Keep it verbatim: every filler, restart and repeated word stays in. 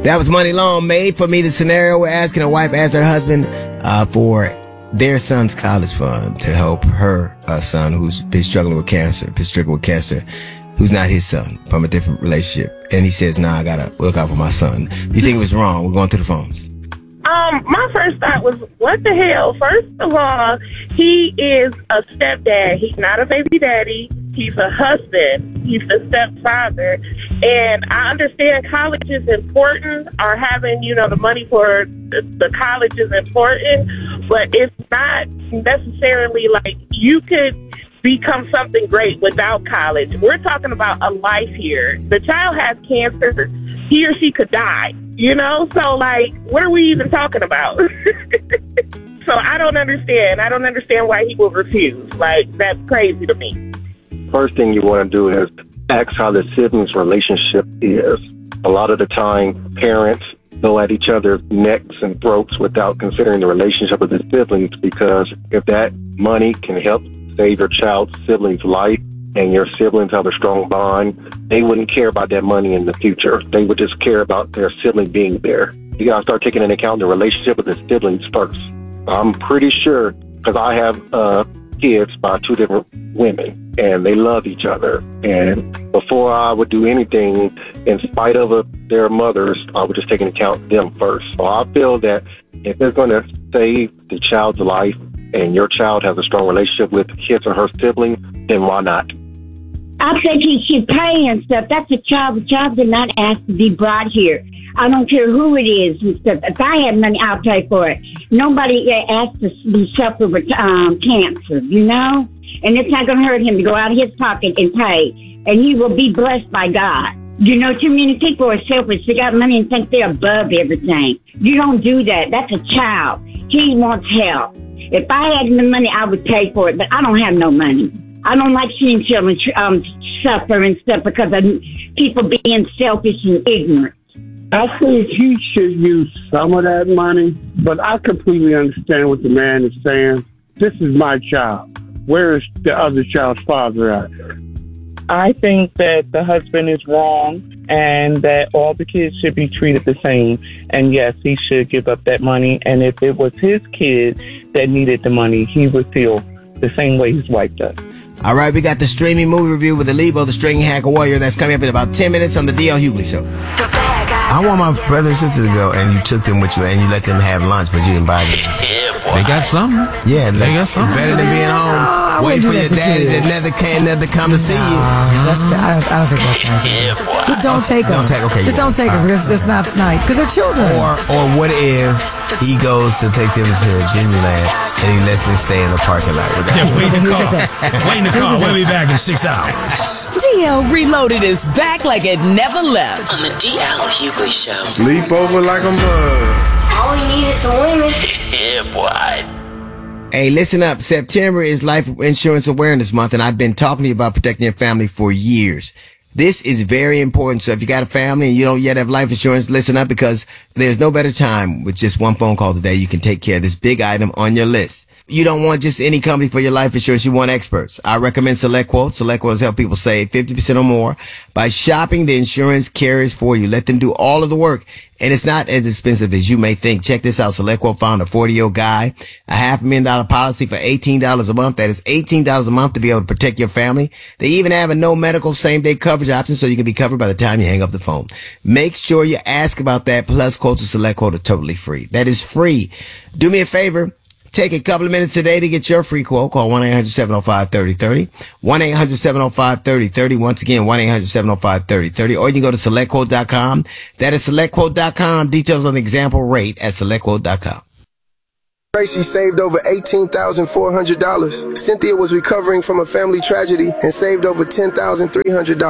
That was Money Long. Made for me the scenario we're asking a wife as her husband uh, for their son's college fund to help her uh, son who's been struggling with cancer, been stricken with cancer, who's not his son, from a different relationship. And he says, nah, I gotta look out for my son. You think it was wrong? We're going through the phones. Um, my first thought was, what the hell? First of all, he is a stepdad. He's not a baby daddy. He's a husband. He's the stepfather. And I understand college is important, or having, you know, the money for the, the college is important, but it's not necessarily like you could become something great without college. We're talking about a life here. The child has cancer. He or she could die, you know? So, like, what are we even talking about? So I don't understand. I don't understand why he will refuse. Like, that's crazy to me. First thing you want to do is ask how the siblings' relationship is. A lot of the time, parents go at each other's necks and throats without considering the relationship of the siblings, because if that money can help save your child's sibling's life and your siblings have a strong bond, they wouldn't care about that money in the future. They would just care about their sibling being there. You got to start taking into account the relationship of the siblings first. I'm pretty sure, because I have uh, kids by two different women, and they love each other. And before I would do anything, in spite of uh, their mothers, I would just take into account them first. So I feel that if they're going to save the child's life and your child has a strong relationship with his or her sibling, then why not? I think he should pay and stuff. That's a child. The child did not ask to be brought here. I don't care who it is and stuff. If I had money, I'll pay for it. Nobody asked to be suffer with um, cancer, you know? And it's not going to hurt him to go out of his pocket and pay. And he will be blessed by God. You know, too many people are selfish. They got money and think they're above everything. You don't do that. That's a child. He wants help. If I had the money, I would pay for it, but I don't have no money. I don't like seeing children um, suffer and stuff because of people being selfish and ignorant. I think he should use some of that money, but I completely understand what the man is saying. This is my child. Where is the other child's father at? I think that the husband is wrong and that all the kids should be treated the same. And yes, he should give up that money. And if it was his kid that needed the money, he would feel the same way his wife does. All right, we got the streaming movie review with Alibo, the string hacker warrior. That's coming up in about ten minutes on the D L Hughley Show. I want my brother and sister to go, and you took them with you, and you let them have lunch, but you didn't buy them. They got something. Yeah, they got something. It's better than being home, waiting for your daddy that never came, never come to see you. Uh, that's, I, don't, I don't think that's nice. Yeah, just don't take them. Don't take, okay. Just yeah. don't take them because that's not nice. Because they're children. Or, or what if he goes to take them to Disneyland and he lets them stay in the parking lot with them? Yeah, wait in the car. Wait in the car. We'll be back in six hours. D L Reloaded is back like it never left on the D L Hughley Show. Sleep over like a mug. All we need is some women. Yeah, boy. Hey, listen up. September is Life Insurance Awareness Month, and I've been talking to you about protecting your family for years. This is very important. So if you got a family and you don't yet have life insurance, listen up, because there's no better time with just one phone call today. You can take care of this big item on your list. You don't want just any company for your life insurance. You want experts. I recommend SelectQuote. SelectQuote has helped people save fifty percent or more by shopping the insurance carriers for you. Let them do all of the work. And it's not as expensive as you may think. Check this out. SelectQuote found a forty-year-old guy, a half a million dollar policy for eighteen dollars a month. That is eighteen dollars a month to be able to protect your family. They even have a no medical same day coverage option so you can be covered by the time you hang up the phone. Make sure you ask about that. Plus, quotes with SelectQuote are totally free. That is free. Do me a favor. Take a couple of minutes today to get your free quote. Call one eight hundred seven oh five three oh three oh. one eight hundred seven oh five three oh three oh. Once again, one eight hundred seven oh five three oh three oh. Or you can go to select quote dot com. That is select quote dot com. Details on the example rate at select quote dot com. Tracy saved over eighteen thousand four hundred dollars. Cynthia was recovering from a family tragedy and saved over ten thousand three hundred dollars.